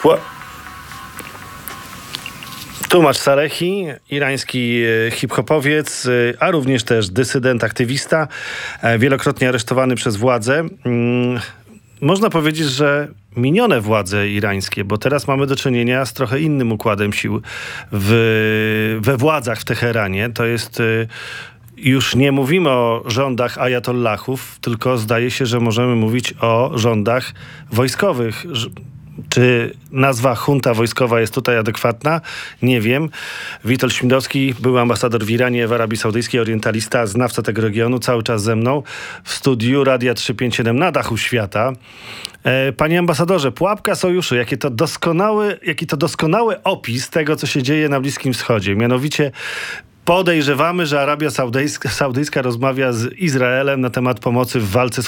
Tłumacz Salehi, irański hip-hopowiec, a również też dysydent, aktywista, wielokrotnie aresztowany przez władze. Można powiedzieć, że minione władze irańskie, bo teraz mamy do czynienia z trochę innym układem sił we władzach w Teheranie. To jest... Już nie mówimy o rządach ajatollahów, tylko zdaje się, że możemy mówić o rządach wojskowych. Czy nazwa junta wojskowa jest tutaj adekwatna? Nie wiem. Witold Śmidowski, były ambasador w Iranie, w Arabii Saudyjskiej, orientalista, znawca tego regionu, cały czas ze mną w studiu Radia 357 na dachu świata. Panie ambasadorze, pułapka sojuszu, jaki to doskonały opis tego, co się dzieje na Bliskim Wschodzie. Mianowicie podejrzewamy, że Arabia Saudyjska rozmawia z Izraelem na temat pomocy w walce z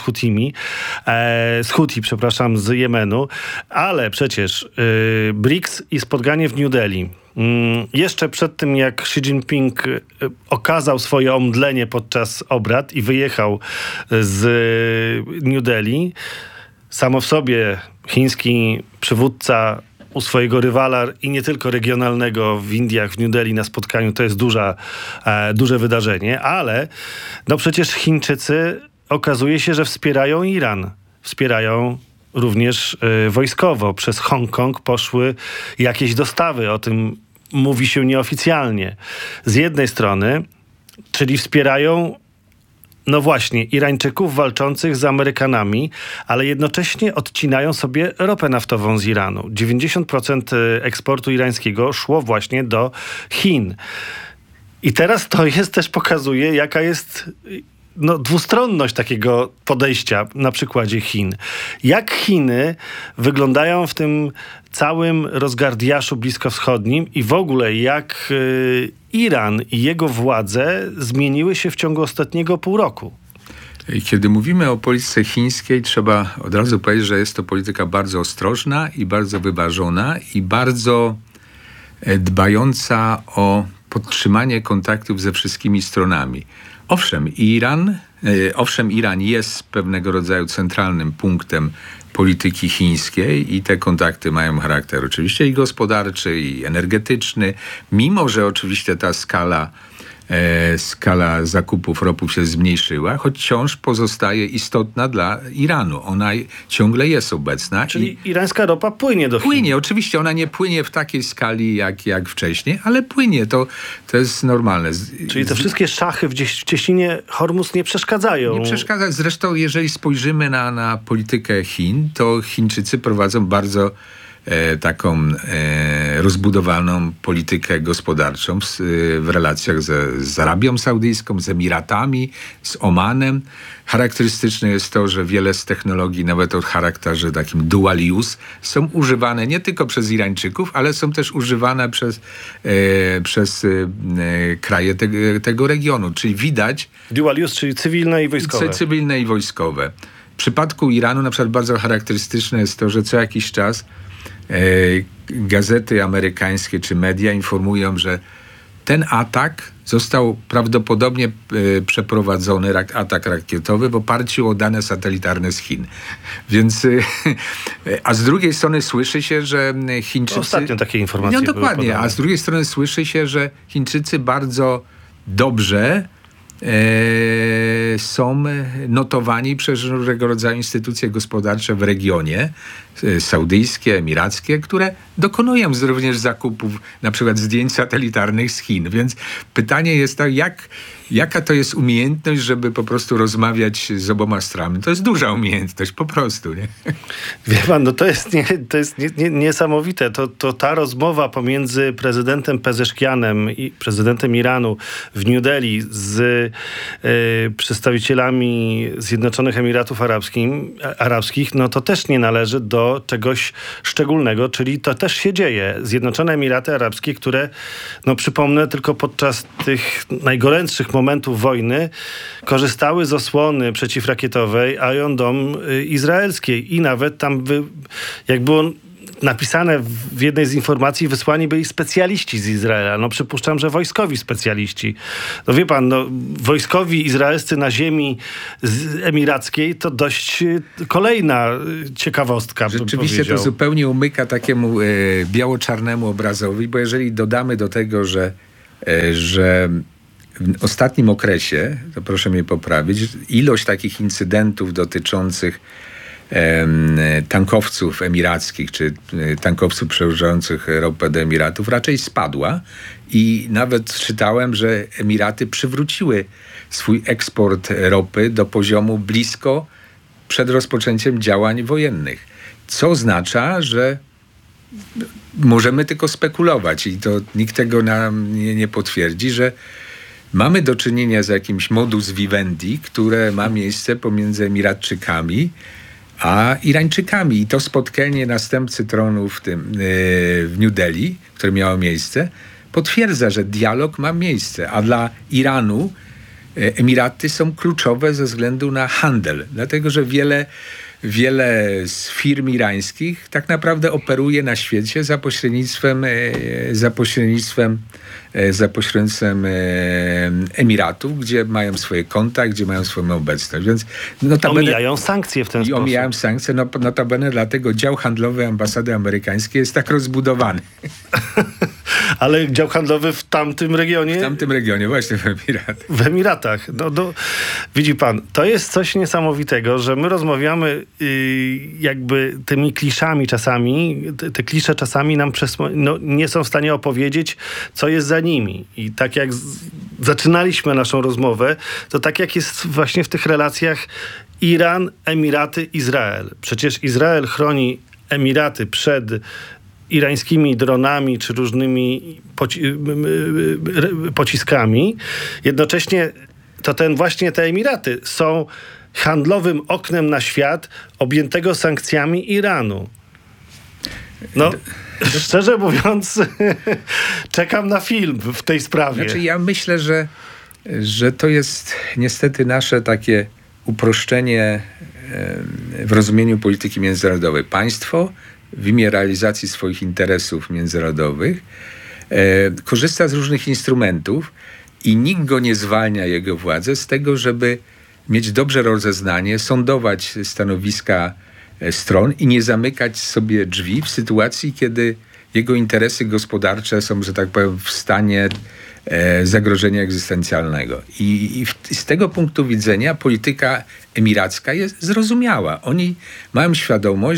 z Jemenu, ale przecież BRICS i spotkanie w New Delhi. Jeszcze przed tym, jak Xi Jinping okazał swoje omdlenie podczas obrad i wyjechał z New Delhi, samo w sobie chiński przywódca u swojego rywala i nie tylko regionalnego w Indiach, w New Delhi na spotkaniu, to jest duże wydarzenie, ale no przecież Chińczycy okazuje się, że wspierają Iran. Wspierają również wojskowo. Przez Hongkong poszły jakieś dostawy, o tym mówi się nieoficjalnie. Z jednej strony, czyli wspierają no właśnie, Irańczyków walczących z Amerykanami, ale jednocześnie odcinają sobie ropę naftową z Iranu. 90% eksportu irańskiego szło właśnie do Chin. I teraz to też pokazuje, jaka jest dwustronność takiego podejścia na przykładzie Chin. Jak Chiny wyglądają w tym całym rozgardiaszu bliskowschodnim i w ogóle jak Iran i jego władze zmieniły się w ciągu ostatniego pół roku? Kiedy mówimy o polityce chińskiej, trzeba od razu powiedzieć, że jest to polityka bardzo ostrożna i bardzo wyważona i bardzo dbająca o podtrzymanie kontaktów ze wszystkimi stronami. Owszem, Iran jest pewnego rodzaju centralnym punktem polityki chińskiej i te kontakty mają charakter oczywiście i gospodarczy, i energetyczny, mimo że oczywiście ta skala zakupów ropów się zmniejszyła, choć wciąż pozostaje istotna dla Iranu. Ona ciągle jest obecna. Czyli irańska ropa płynie do Chin. Płynie, oczywiście. Ona nie płynie w takiej skali jak wcześniej, ale płynie. To jest normalne. Czyli te wszystkie szachy w cieśninie Hormuz nie przeszkadzają. Nie przeszkadza. Zresztą jeżeli spojrzymy na politykę Chin, to Chińczycy prowadzą bardzo taką rozbudowaną politykę gospodarczą w relacjach z Arabią Saudyjską, z Emiratami, z Omanem. Charakterystyczne jest to, że wiele z technologii, nawet o charakterze takim dual use, są używane nie tylko przez Irańczyków, ale są też używane przez kraje tego regionu. Czyli widać... Dual use, czyli cywilne i wojskowe. Cywilne i wojskowe. W przypadku Iranu na przykład bardzo charakterystyczne jest to, że co jakiś czas gazety amerykańskie czy media informują, że ten atak został prawdopodobnie przeprowadzony, atak rakietowy, w oparciu o dane satelitarne z Chin. Więc, a z drugiej strony słyszy się, że Chińczycy... Ostatnio takie informacje No dokładnie, były podane. A z drugiej strony słyszy się, że Chińczycy bardzo dobrze są notowani przez różnego rodzaju instytucje gospodarcze w regionie, saudyjskie, emirackie, które dokonują również zakupów, na przykład zdjęć satelitarnych z Chin. Więc pytanie jest to, jaka to jest umiejętność, żeby po prostu rozmawiać z oboma stronami. To jest duża umiejętność, po prostu. Nie? Wie pan, to jest niesamowite. To ta rozmowa pomiędzy prezydentem Pezeszkianem i prezydentem Iranu w New Delhi z przedstawicielami Zjednoczonych Emiratów Arabskich, to też nie należy do czegoś szczególnego, czyli to też się dzieje. Zjednoczone Emiraty Arabskie, które, przypomnę, tylko podczas tych najgorętszych momentów wojny korzystały z osłony przeciwrakietowej Iron Dome izraelskiej i nawet tam jak było napisane w jednej z informacji, wysłani byli specjaliści z Izraela. No przypuszczam, że wojskowi specjaliści. No wie pan, wojskowi izraelscy na ziemi emirackiej to dość kolejna ciekawostka, bym Rzeczywiście powiedział. to zupełnie umyka takiemu biało-czarnemu obrazowi, bo jeżeli dodamy do tego, że w ostatnim okresie, to proszę mnie poprawić, ilość takich incydentów dotyczących tankowców emirackich, czy tankowców przewożących ropę do Emiratów raczej spadła i nawet czytałem, że Emiraty przywróciły swój eksport ropy do poziomu blisko przed rozpoczęciem działań wojennych. Co oznacza, że możemy tylko spekulować i to nikt tego nam nie potwierdzi, że mamy do czynienia z jakimś modus vivendi, które ma miejsce pomiędzy Emiratczykami a Irańczykami. I to spotkanie następcy tronu w New Delhi, które miało miejsce, potwierdza, że dialog ma miejsce. A dla Iranu Emiraty są kluczowe ze względu na handel. Dlatego, że wiele z firm irańskich tak naprawdę operuje na świecie za pośrednictwem Emiratów, gdzie mają swoje konta, gdzie mają swoją obecność. Więc omijają sankcje w ten sposób. Omijają sankcje, notabene dlatego dział handlowy ambasady amerykańskiej jest tak rozbudowany. Ale dział handlowy w tamtym regionie? W tamtym regionie, właśnie w Emiratach. W Emiratach. Widzi pan, to jest coś niesamowitego, że my rozmawiamy jakby tymi kliszami czasami, te klisze czasami nam nie są w stanie opowiedzieć, co jest za nimi. I tak jak zaczynaliśmy naszą rozmowę, to tak jak jest właśnie w tych relacjach Iran, Emiraty, Izrael. Przecież Izrael chroni Emiraty przed irańskimi dronami czy różnymi pociskami. Jednocześnie to te Emiraty są handlowym oknem na świat objętego sankcjami Iranu. Szczerze mówiąc, czekam na film w tej sprawie. Znaczy ja myślę, że to jest niestety nasze takie uproszczenie w rozumieniu polityki międzynarodowej. Państwo w imię realizacji swoich interesów międzynarodowych korzysta z różnych instrumentów i nikt go nie zwalnia, jego władzę, z tego, żeby mieć dobrze rozeznanie, sądować stanowiska stron i nie zamykać sobie drzwi w sytuacji, kiedy jego interesy gospodarcze są, że tak powiem, w stanie zagrożenia egzystencjalnego. I z tego punktu widzenia polityka emiracka jest zrozumiała. Oni mają świadomość,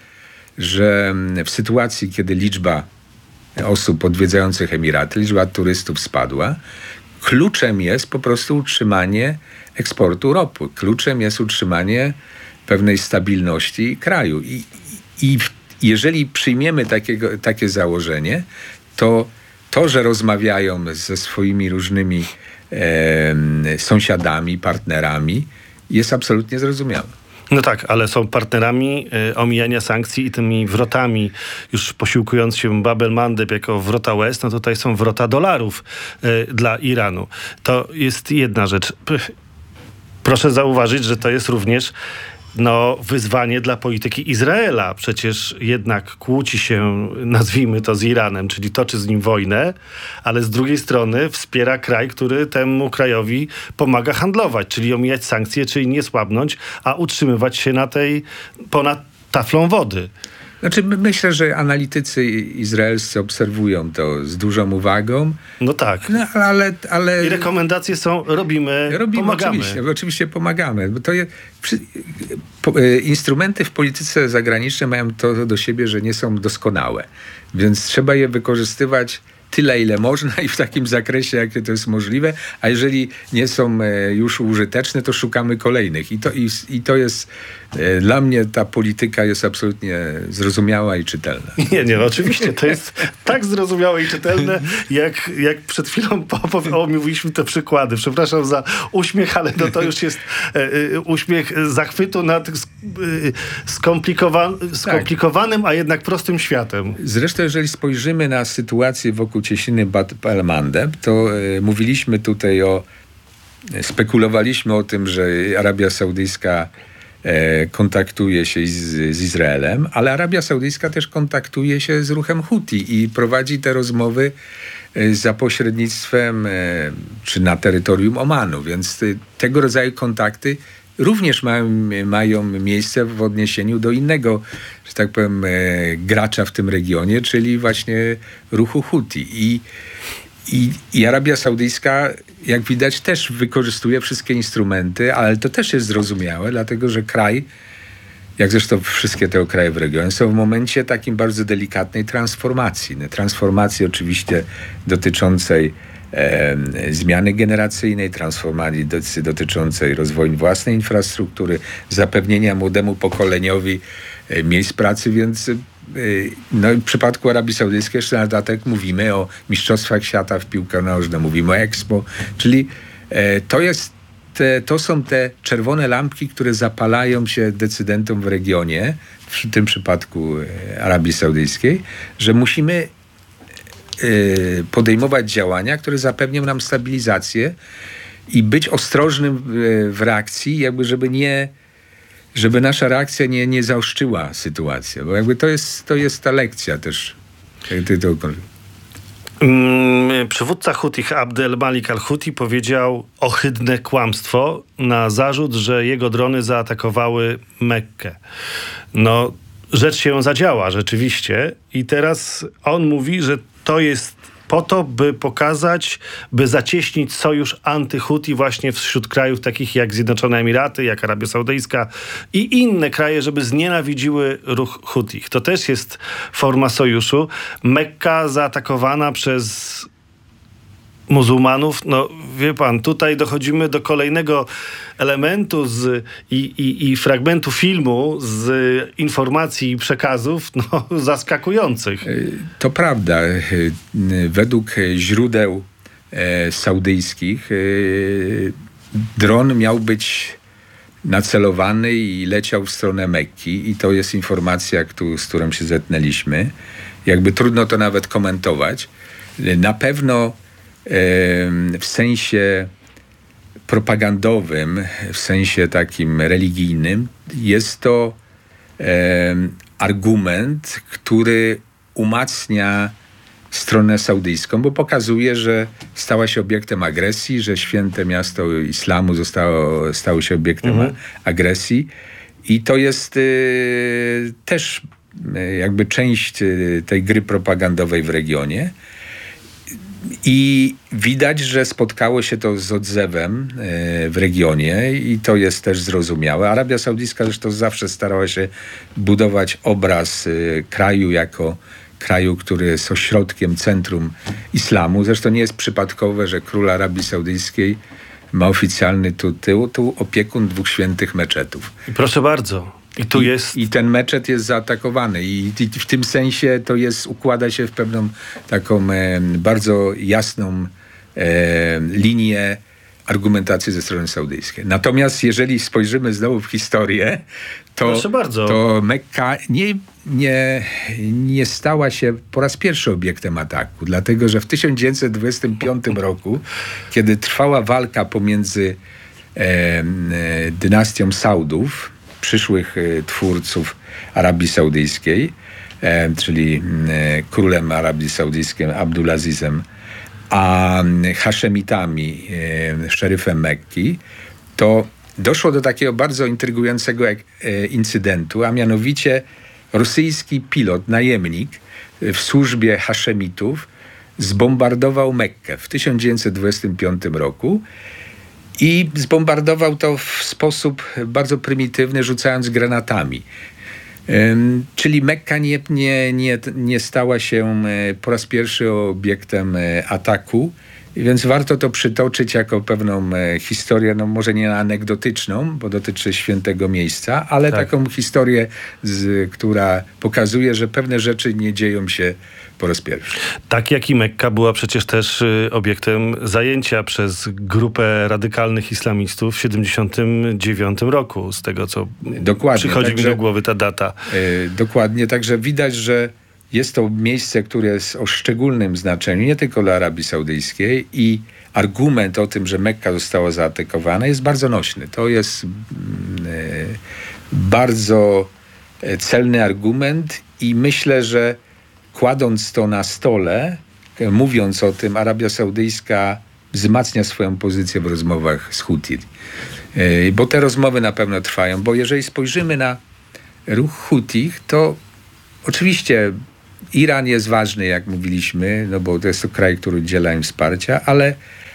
że w sytuacji, kiedy liczba osób odwiedzających Emiraty, liczba turystów spadła, kluczem jest po prostu utrzymanie eksportu ropy. Kluczem jest utrzymanie pewnej stabilności kraju. I jeżeli przyjmiemy takie założenie, to, że rozmawiają ze swoimi różnymi sąsiadami, partnerami, jest absolutnie zrozumiałe. No tak, ale są partnerami omijania sankcji i tymi wrotami, już posiłkując się Bab el-Mandeb jako wrota West, no tutaj są wrota dolarów dla Iranu. To jest jedna rzecz. Proszę zauważyć, że to jest również wyzwanie dla polityki Izraela. Przecież jednak kłóci się, nazwijmy to, z Iranem, czyli toczy z nim wojnę, ale z drugiej strony wspiera kraj, który temu krajowi pomaga handlować, czyli omijać sankcje, czyli nie słabnąć, a utrzymywać się na tej ponad taflą wody. Znaczy, myślę, że analitycy izraelscy obserwują to z dużą uwagą. No tak. Ale i rekomendacje są, robimy, pomagamy. Oczywiście pomagamy. Bo to instrumenty w polityce zagranicznej mają to do siebie, że nie są doskonałe. Więc trzeba je wykorzystywać tyle, ile można i w takim zakresie, jakie to jest możliwe, a jeżeli nie są już użyteczne, to szukamy kolejnych. I to jest, dla mnie ta polityka jest absolutnie zrozumiała i czytelna. Nie, oczywiście, to jest tak zrozumiałe i czytelne, jak przed chwilą omówiliśmy te przykłady. Przepraszam za uśmiech, ale to już jest uśmiech zachwytu nad skomplikowanym, a jednak prostym światem. Zresztą, jeżeli spojrzymy na sytuację wokół cieśniny Bab el-Mandeb, to mówiliśmy tutaj spekulowaliśmy o tym, że Arabia Saudyjska kontaktuje się z Izraelem, ale Arabia Saudyjska też kontaktuje się z ruchem Huti i prowadzi te rozmowy za pośrednictwem czy na terytorium Omanu, więc tego rodzaju kontakty również mają miejsce w odniesieniu do innego, że tak powiem, gracza w tym regionie, czyli właśnie ruchu Huti. I Arabia Saudyjska, jak widać, też wykorzystuje wszystkie instrumenty, ale to też jest zrozumiałe, dlatego że kraj, jak zresztą wszystkie te kraje w regionie, są w momencie takim bardzo delikatnej transformacji. Transformacji oczywiście dotyczącej zmiany generacyjnej, transformacji dotyczącej rozwoju własnej infrastruktury, zapewnienia młodemu pokoleniowi miejsc pracy, więc no w przypadku Arabii Saudyjskiej jeszcze na dodatek mówimy o mistrzostwach świata w piłkę nożną, mówimy o Expo, czyli to są te czerwone lampki, które zapalają się decydentom w regionie, w tym przypadku Arabii Saudyjskiej, że musimy podejmować działania, które zapewnią nam stabilizację i być ostrożnym w reakcji, jakby żeby nasza reakcja nie zaostrzyła sytuację, bo jakby to jest ta lekcja też. Przywódca Hutich Abdel Malik al-Huti powiedział ohydne kłamstwo na zarzut, że jego drony zaatakowały Mekkę. No, rzecz się zadziała rzeczywiście i teraz on mówi, że to jest po to, by pokazać, by zacieśnić sojusz anty-Huti właśnie wśród krajów takich jak Zjednoczone Emiraty, jak Arabia Saudyjska i inne kraje, żeby znienawidziły ruch Hutich. To też jest forma sojuszu. Mekka zaatakowana przez muzułmanów, no wie pan, tutaj dochodzimy do kolejnego elementu i fragmentu filmu z informacji i przekazów zaskakujących. To prawda. Według źródeł saudyjskich dron miał być nacelowany i leciał w stronę Mekki i to jest informacja, z którą się zetknęliśmy. Jakby trudno to nawet komentować. Na pewno w sensie propagandowym, w sensie takim religijnym jest to argument, który umacnia stronę saudyjską, bo pokazuje, że stała się obiektem agresji, że święte miasto islamu stało się obiektem agresji i to jest też jakby część tej gry propagandowej w regionie. I widać, że spotkało się to z odzewem w regionie i to jest też zrozumiałe. Arabia Saudyjska zresztą zawsze starała się budować obraz kraju jako kraju, który jest ośrodkiem, centrum islamu. Zresztą nie jest przypadkowe, że król Arabii Saudyjskiej ma oficjalny tytuł opiekun 2 świętych meczetów. Proszę bardzo. I ten meczet jest zaatakowany i w tym sensie to układa się w pewną taką bardzo jasną linię argumentacji ze strony saudyjskiej. Natomiast jeżeli spojrzymy znowu w historię, to Mekka nie stała się po raz pierwszy obiektem ataku, dlatego że w 1925 roku, kiedy trwała walka pomiędzy dynastią Saudów, przyszłych twórców Arabii Saudyjskiej, czyli królem Arabii Saudyjskiej Abdulazizem, a Haszemitami, szeryfem Mekki, to doszło do takiego bardzo intrygującego incydentu, a mianowicie rosyjski pilot, najemnik w służbie Haszemitów zbombardował Mekkę w 1925 roku. I zbombardował to w sposób bardzo prymitywny, rzucając granatami. Czyli Mekka nie stała się po raz pierwszy obiektem ataku, więc warto to przytoczyć jako pewną historię, no może nie anegdotyczną, bo dotyczy świętego miejsca, ale taką historię, która pokazuje, że pewne rzeczy nie dzieją się po raz pierwszy. Tak jak i Mekka była przecież też obiektem zajęcia przez grupę radykalnych islamistów w 1979 roku, z tego co przychodzi mi do głowy ta data. Dokładnie, także widać, że jest to miejsce, które jest o szczególnym znaczeniu, nie tylko dla Arabii Saudyjskiej i argument o tym, że Mekka została zaatakowana jest bardzo nośny. To jest bardzo celny argument i myślę, że kładąc to na stole, mówiąc o tym, Arabia Saudyjska wzmacnia swoją pozycję w rozmowach z Huti. Bo te rozmowy na pewno trwają, bo jeżeli spojrzymy na ruch Hutich, to oczywiście Iran jest ważny, jak mówiliśmy, no bo to jest to kraj, który udziela im wsparcia, ale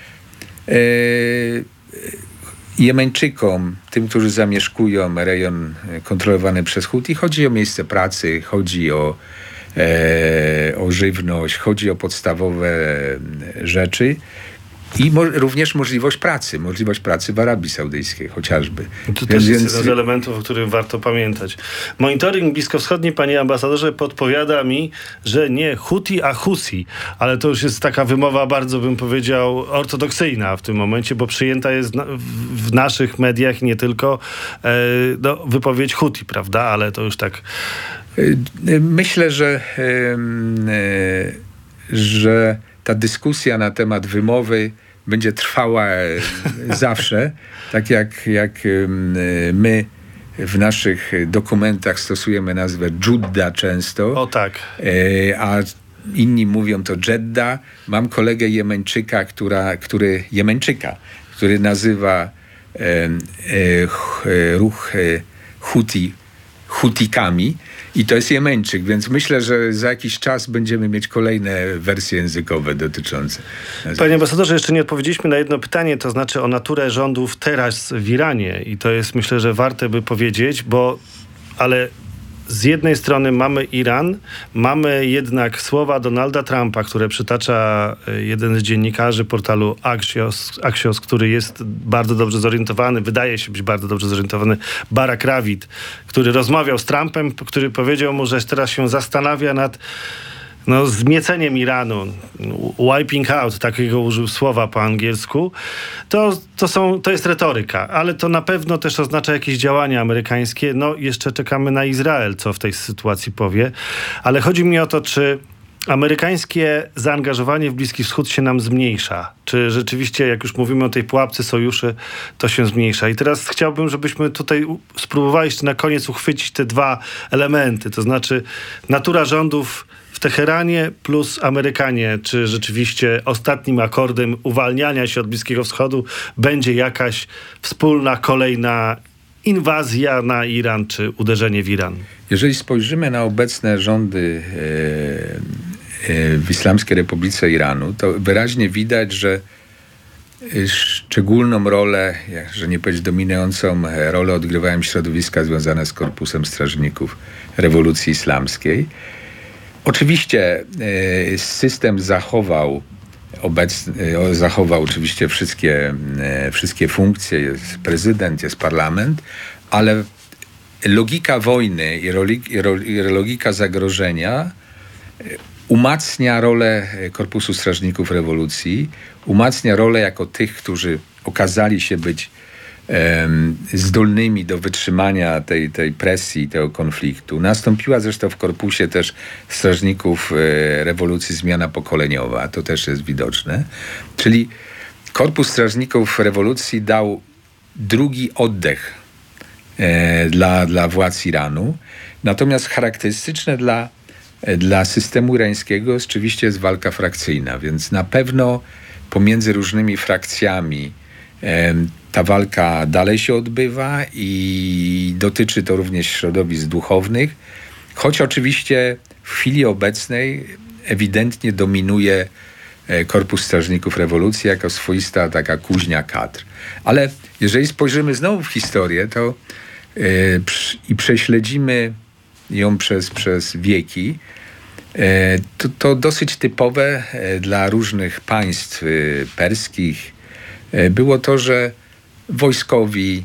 Jemeńczykom, tym, którzy zamieszkują rejon kontrolowany przez Huti, chodzi o miejsce pracy, chodzi o żywność, chodzi o podstawowe rzeczy i również możliwość pracy w Arabii Saudyjskiej chociażby. To też jest jeden z elementów, o którym warto pamiętać. Monitoring bliskowschodni, panie ambasadorze, podpowiada mi, że nie Huti, a Husi, ale to już jest taka wymowa bardzo, bym powiedział, ortodoksyjna w tym momencie, bo przyjęta jest w naszych mediach nie tylko wypowiedź Huti, prawda, ale to już tak... Myślę, że ta dyskusja na temat wymowy będzie trwała zawsze, tak jak my w naszych dokumentach stosujemy nazwę Dżudda często. O tak. A inni mówią to Jeddah. Mam kolegę Jemeńczyka, który nazywa ruch Hutikami. I to jest Jemeńczyk, więc myślę, że za jakiś czas będziemy mieć kolejne wersje językowe dotyczące. Panie ambasadorze, jeszcze nie odpowiedzieliśmy na jedno pytanie, to znaczy o naturę rządów teraz w Iranie. I to jest, myślę, że warte by powiedzieć, ale z jednej strony mamy Iran, mamy jednak słowa Donalda Trumpa, które przytacza jeden z dziennikarzy portalu Axios, który jest bardzo dobrze zorientowany, wydaje się być bardzo dobrze zorientowany, Barack Ravid, który rozmawiał z Trumpem, który powiedział mu, że teraz się zastanawia nad zmieceniem Iranu, wiping out, takiego użył słowa po angielsku, to jest retoryka, ale to na pewno też oznacza jakieś działania amerykańskie. Jeszcze czekamy na Izrael, co w tej sytuacji powie, ale chodzi mi o to, czy amerykańskie zaangażowanie w Bliski Wschód się nam zmniejsza. Czy rzeczywiście, jak już mówimy o tej pułapce sojuszy, to się zmniejsza. I teraz chciałbym, żebyśmy tutaj spróbowali jeszcze na koniec uchwycić te dwa elementy, to znaczy natura rządów w Teheranie plus Amerykanie. Czy rzeczywiście ostatnim akordem uwalniania się od Bliskiego Wschodu będzie jakaś wspólna, kolejna inwazja na Iran, czy uderzenie w Iran? Jeżeli spojrzymy na obecne rządy w Islamskiej Republice Iranu, to wyraźnie widać, że szczególną rolę, że nie powiedzieć dominującą rolę, odgrywają środowiska związane z Korpusem Strażników Rewolucji Islamskiej. Oczywiście system zachował oczywiście wszystkie funkcje, jest prezydent, jest parlament, ale logika wojny i logika zagrożenia umacnia rolę Korpusu Strażników Rewolucji, umacnia rolę jako tych, którzy okazali się być zdolnymi do wytrzymania tej presji, tego konfliktu. Nastąpiła zresztą w korpusie też strażników rewolucji zmiana pokoleniowa, to też jest widoczne. Czyli Korpus Strażników Rewolucji dał drugi oddech dla władz Iranu. Natomiast charakterystyczne dla systemu irańskiego oczywiście jest walka frakcyjna, więc na pewno pomiędzy różnymi frakcjami ta walka dalej się odbywa i dotyczy to również środowisk duchownych, choć oczywiście w chwili obecnej ewidentnie dominuje Korpus Strażników Rewolucji jako swoista taka kuźnia kadr. Ale jeżeli spojrzymy znowu w historię, to i prześledzimy ją przez wieki, to dosyć typowe dla różnych państw perskich było to, że wojskowi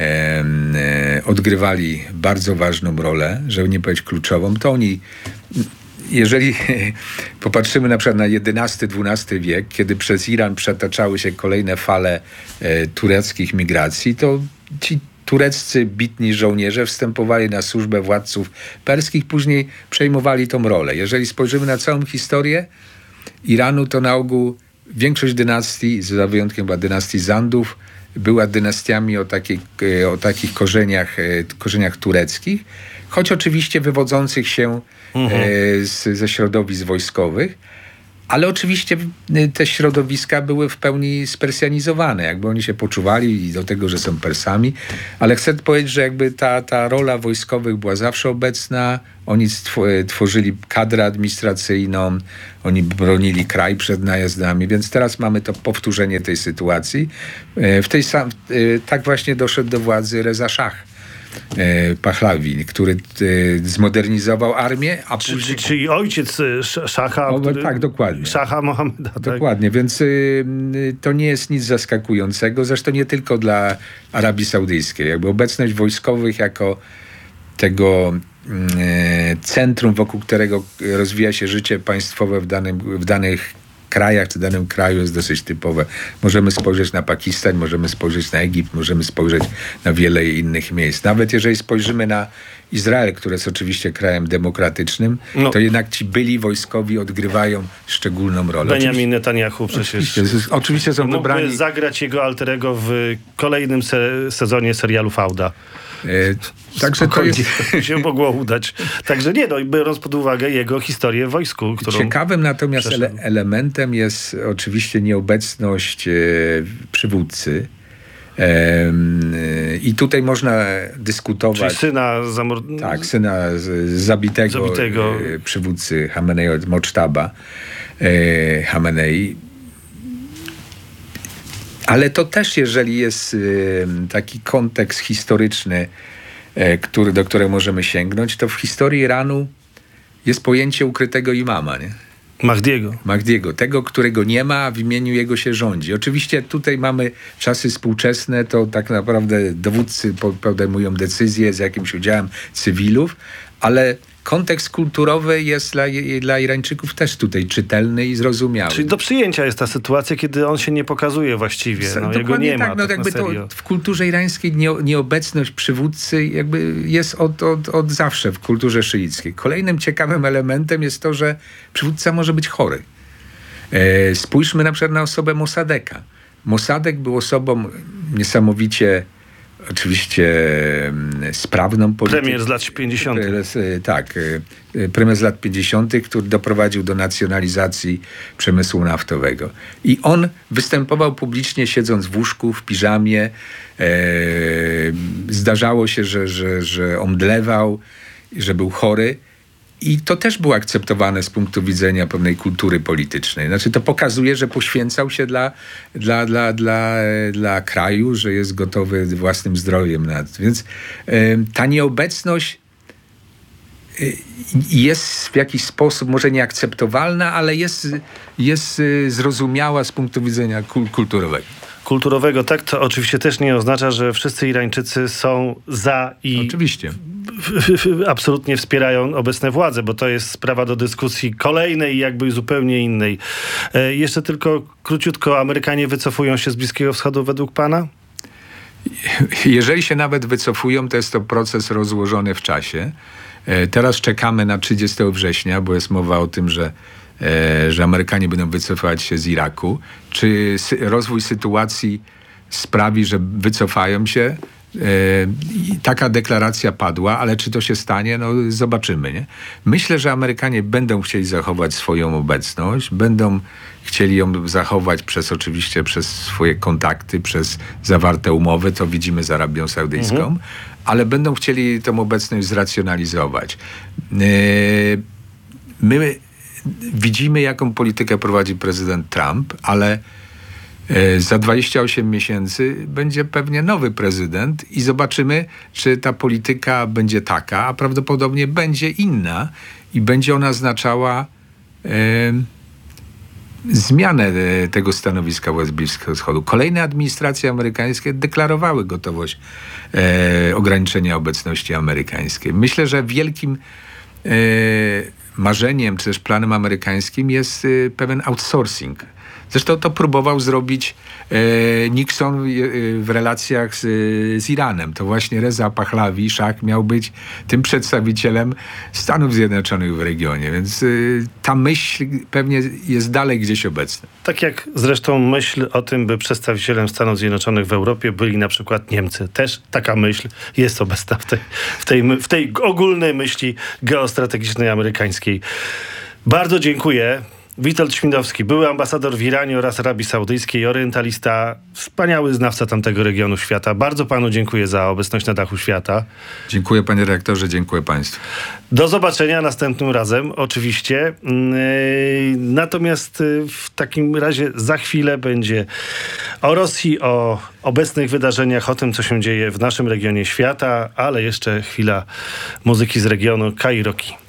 odgrywali bardzo ważną rolę, żeby nie powiedzieć kluczową. To oni, jeżeli popatrzymy na przykład na XI-XII wiek, kiedy przez Iran przetaczały się kolejne fale tureckich migracji, to ci tureccy bitni żołnierze wstępowali na służbę władców perskich, później przejmowali tą rolę. Jeżeli spojrzymy na całą historię Iranu, to na ogół większość dynastii, za wyjątkiem chyba dynastii Zandów, była dynastiami o takich korzeniach tureckich, choć oczywiście wywodzących się ze środowisk wojskowych, ale oczywiście te środowiska były w pełni spersjanizowane, jakby oni się poczuwali i do tego, że są Persami, ale chcę powiedzieć, że jakby ta rola wojskowych była zawsze obecna, oni tworzyli kadrę administracyjną, oni bronili kraj przed najazdami, więc teraz mamy to powtórzenie tej sytuacji. Tak właśnie doszedł do władzy Reza Szach Pahlawi, który zmodernizował armię, a później... Czyli ojciec Szacha, tak, dokładnie. Szacha Mohammeda. Tak? Dokładnie, więc to nie jest nic zaskakującego, zresztą nie tylko dla Arabii Saudyjskiej. Jakby obecność wojskowych jako tego centrum, wokół którego rozwija się życie państwowe w danych krajach czy danym kraju jest dosyć typowe. Możemy spojrzeć na Pakistan, możemy spojrzeć na Egipt, możemy spojrzeć na wiele innych miejsc. Nawet jeżeli spojrzymy na Izrael, który jest oczywiście krajem demokratycznym, to jednak ci byli wojskowi odgrywają szczególną rolę. Benjamin Netanyahu przecież oczywiście są wybrani. Mógłby zagrać jego alterego w kolejnym sezonie serialu Fauda. Także to się mogło udać. Także biorąc pod uwagę jego historię w wojsku. Ciekawym natomiast elementem jest oczywiście nieobecność przywódcy. I tutaj można dyskutować. Czyli syna zabitego przywódcy Hamenei od Mochtaba Hamenei. Ale to też, jeżeli jest taki kontekst historyczny, do którego możemy sięgnąć, to w historii Iranu jest pojęcie ukrytego imama, nie? Mahdiego, tego, którego nie ma, a w imieniu jego się rządzi. Oczywiście tutaj mamy czasy współczesne, to tak naprawdę dowódcy podejmują decyzje z jakimś udziałem cywilów, ale kontekst kulturowy jest dla Irańczyków też tutaj czytelny i zrozumiały. Czyli do przyjęcia jest ta sytuacja, kiedy on się nie pokazuje właściwie. Jego nie ma. Jakby to w kulturze irańskiej nieobecność przywódcy jakby jest od zawsze w kulturze szyickiej. Kolejnym ciekawym elementem jest to, że przywódca może być chory. Spójrzmy na przykład na osobę Mossadeka. Mossadek był osobą niesamowicie oczywiście sprawną polityką. Premier z lat 50. Premier z lat 50., który doprowadził do nacjonalizacji przemysłu naftowego. I on występował publicznie siedząc w łóżku, w piżamie. Zdarzało się, że omdlewał, że był chory. I to też było akceptowane z punktu widzenia pewnej kultury politycznej. Znaczy to pokazuje, że poświęcał się dla kraju, że jest gotowy własnym zdrowiem na to. Więc ta nieobecność jest w jakiś sposób może nieakceptowalna, ale jest zrozumiała z punktu widzenia kulturowego. Tak, to oczywiście też nie oznacza, że wszyscy Irańczycy są za i oczywiście absolutnie wspierają obecne władze, bo to jest sprawa do dyskusji kolejnej i jakby zupełnie innej. Jeszcze tylko króciutko, Amerykanie wycofują się z Bliskiego Wschodu według pana? Jeżeli się nawet wycofują, to jest to proces rozłożony w czasie. Teraz czekamy na 30 września, bo jest mowa o tym, że Amerykanie będą wycofać się z Iraku. Czy rozwój sytuacji sprawi, że wycofają się? Taka deklaracja padła, ale czy to się stanie? Zobaczymy. Nie? Myślę, że Amerykanie będą chcieli zachować swoją obecność, będą chcieli ją zachować oczywiście przez swoje kontakty, przez zawarte umowy, to widzimy z Arabią Saudyjską, ale będą chcieli tą obecność zracjonalizować. My widzimy, jaką politykę prowadzi prezydent Trump, ale za 28 miesięcy będzie pewnie nowy prezydent i zobaczymy, czy ta polityka będzie taka, a prawdopodobnie będzie inna i będzie ona oznaczała zmianę tego stanowiska wobec Bliskiego Wschodu. Kolejne administracje amerykańskie deklarowały gotowość ograniczenia obecności amerykańskiej. Myślę, że wielkim marzeniem czy też planem amerykańskim jest pewien outsourcing. Zresztą to próbował zrobić Nixon w relacjach z Iranem. To właśnie Reza Pahlavi, Szach, miał być tym przedstawicielem Stanów Zjednoczonych w regionie. Więc ta myśl pewnie jest dalej gdzieś obecna. Tak jak zresztą myśl o tym, by przedstawicielem Stanów Zjednoczonych w Europie byli na przykład Niemcy. Też taka myśl jest obecna w tej ogólnej myśli geostrategicznej amerykańskiej. Bardzo dziękuję. Witold Śmidowski, były ambasador w Iranie oraz Arabii Saudyjskiej, orientalista, wspaniały znawca tamtego regionu świata. Bardzo panu dziękuję za obecność na Dachu Świata. Dziękuję, panie redaktorze, dziękuję państwu. Do zobaczenia następnym razem, oczywiście. Natomiast w takim razie za chwilę będzie o Rosji, o obecnych wydarzeniach, o tym, co się dzieje w naszym regionie świata, ale jeszcze chwila muzyki z regionu Kairoki.